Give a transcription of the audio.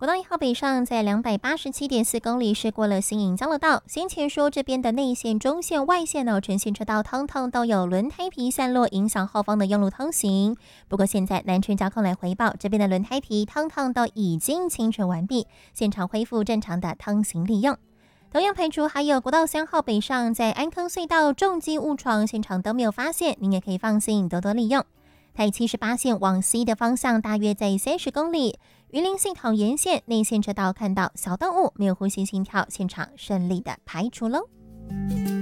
国道1号北上在287.4公里是过了新营交流道，先前说这边的内线、中线、外线全线车道通通都有轮胎皮散落，影响后方的用路通行。不过现在南区交控来回报，这边的轮胎皮通通都已经清除完毕，现场恢复正常的通行利用。同样排除还有国道3号北上在安坑隧道重机误闯，现场都没有发现，您也可以放心多多利用。台78线往西的方向大约在30公里，云林系统沿线内线车道看到小动物没有呼吸心跳，现场顺利的排除喽。